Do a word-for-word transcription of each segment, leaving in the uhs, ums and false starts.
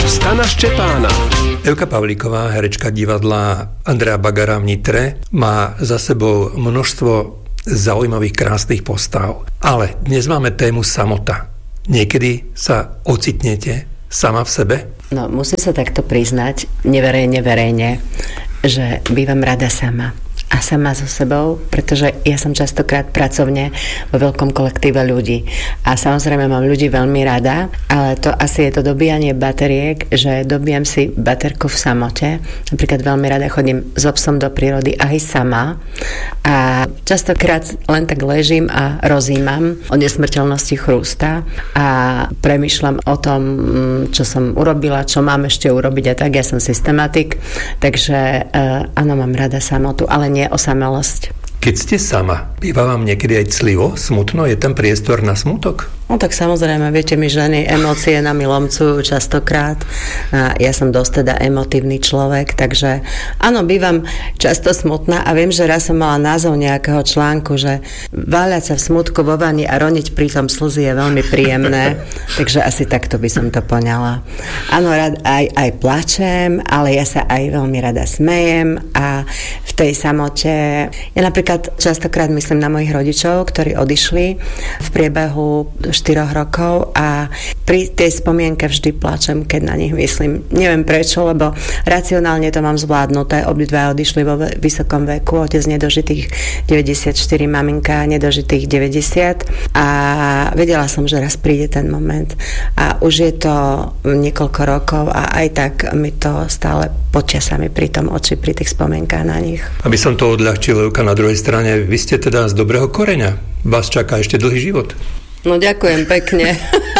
Stana Ščepána. Evka Pavlíková, herečka divadla Andrea Bagara v Nitre, má za sebou množstvo zaujímavých, krásnych postav. Ale dnes máme tému samota. Niekedy sa ocitnete sama v sebe? No, musím sa takto priznať, neverejne, verejne, že bývam rada sama. A sama so sebou, pretože ja som častokrát pracovne vo veľkom kolektíve ľudí. A samozrejme mám ľudí veľmi rada, ale to asi je to dobíjanie bateriek, že dobíjam si baterku v samote. Napríklad veľmi rada chodím s obsom do prírody aj sama. A častokrát len tak ležím a rozímam o nesmrteľnosti chrústa a premýšľam o tom, čo som urobila, čo mám ešte urobiť a tak. Ja som systematik, takže áno, mám rada samotu, ale nie osamelosť. Keď ste sama, býva vám niekedy aj clivo, smutno? Je tam priestor na smutok? No tak samozrejme, viete mi, ženy emócie nami lomcujú častokrát. A ja som dosť teda emotívny človek, takže áno, bývam často smutná a viem, že raz som mala názov nejakého článku, že váľať sa v smutku vo vani a roniť pritom slzy je veľmi príjemné, takže asi takto by som to poňala. Áno, rád aj, aj plačem, ale ja sa aj veľmi rada smejem a v tej samote, ja napríklad častokrát myslím na mojich rodičov, ktorí odišli v priebehu štyroch rokov a pri tej spomienke vždy plačem, keď na nich myslím. Neviem prečo, lebo racionálne to mám zvládnuté. Obidva odišli vo vysokom veku, otec nedožitých deväťdesiatštyri, maminka nedožitých deväťdesiat a vedela som, že raz príde ten moment. A už je to niekoľko rokov a aj tak mi to stále podčasa mi pri tom oči, pri tých spomienkách na nich. Aby som to odľahčil, Evka, na druhej strane, vy ste teda z dobrého koreňa. Vás čaká ešte dlhý život. No ďakujem pekne.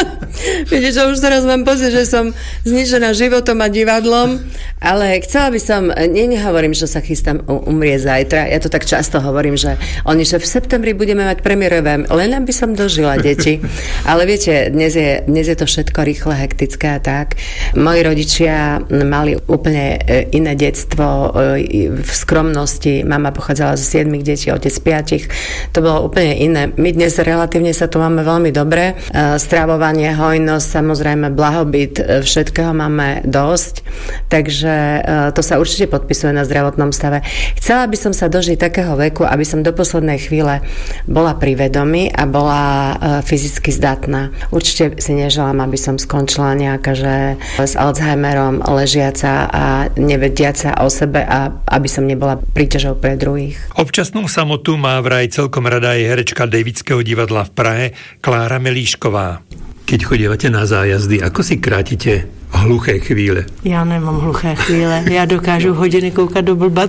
Viete, že už teraz mám pocit, že som zničená životom a divadlom, ale chcela by som, nie, nehovorím, že sa chystám umrieť zajtra, ja to tak často hovorím, že oni, že v septembri budeme mať premiérové, len aby som dožila deti. Ale viete, dnes je, dnes je to všetko rýchle, hektické a tak. Moji rodičia mali úplne iné detstvo v skromnosti, mama pochádzala zo siedmich detí, otec z piatich, to bolo úplne iné. My dnes relatívne sa tu máme veľmi dobre, stravovanie, hojnosť, samozrejme blahobyt, všetkého máme dosť, takže to sa určite podpisuje na zdravotnom stave. Chcela by som sa dožiť takého veku, aby som do poslednej chvíle bola pri vedomí a bola fyzicky zdatná. Určite si neželám, aby som skončila nejaká, že s Alzheimerom ležiaca a nevediaca o sebe a aby som nebola príťažou pre druhých. Občasnú samotu má vraj celkom rada aj herečka Davidského divadla v Prahe Klára Melíšková. Keď chodívate na zájazdy, ako si krátite hluché chvíle? Já nemám hluché chvíle. Já dokážu hodiny koukat do blba.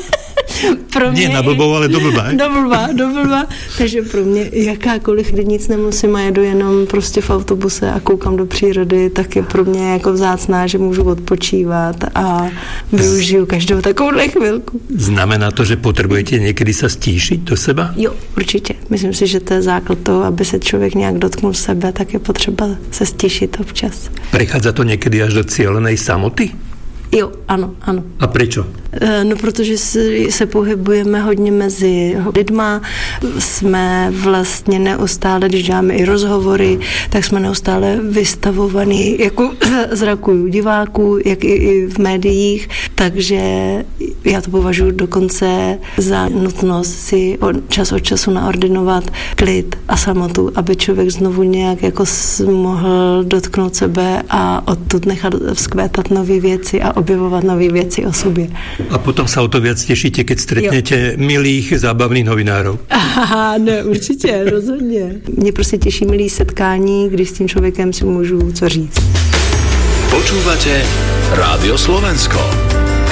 Pro mě, nie na blbou, ale do blba. Do blba, do blba. Takže pro mě jakákoliv, kdy nic nemusím a jedu jenom prostě v autobuse a koukám do přírody, tak je pro mě jako vzácná, že můžu odpočívat a využiju každou takovouhle chvilku. Znamená to, že potřebujete někdy se stíšit do seba? Jo, určitě. Myslím si, že to je základ toho, aby se člověk nějak dotknul sebe, tak je potřeba se stíšit občas. Prichádza to někdy až do cílenej samoty? Jo, ano, ano. A prečo? No, protože se pohybujeme hodně mezi lidma, jsme vlastně neustále, když dáme i rozhovory, tak jsme neustále vystavovaní jako zraku diváků, jak i, i v médiích, takže já to považuji dokonce za nutnost si čas od času naordinovat klid a samotu, aby člověk znovu nějak jako mohl dotknout sebe a odtud nechat vzkvétat nové věci a objevovat nové věci o sobě. A potom sa o to viac tešíte, keď stretnete jo. milých, zábavných novinárov. Aha, ne, určitě, rozhodně. Mě prostě těší milý setkání, když s tím člověkem si můžu co říct. Počúvate Rádio Slovensko.